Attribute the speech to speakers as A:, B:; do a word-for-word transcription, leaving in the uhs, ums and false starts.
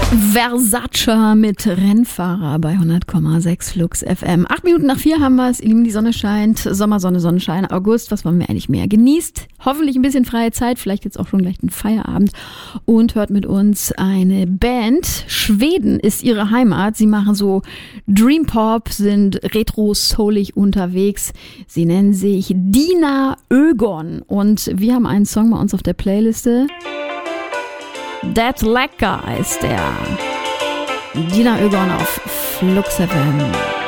A: Versace mit Rennfahrer bei hundert Komma sechs Flux F M. Acht Minuten nach vier haben wir es. Ihr Lieben, die Sonne scheint. Sommersonne, Sonnenschein, August. Was wollen wir eigentlich mehr? Genießt hoffentlich ein bisschen freie Zeit. Vielleicht jetzt auch schon gleich einen Feierabend. Und hört mit uns eine Band. Schweden ist ihre Heimat. Sie machen so Dream Pop, sind retro-soulig unterwegs. Sie nennen sich Dina Ögon. Und wir haben einen Song bei uns auf der Playliste. That Lecker ist der. Dina Ögon auf Flux F M.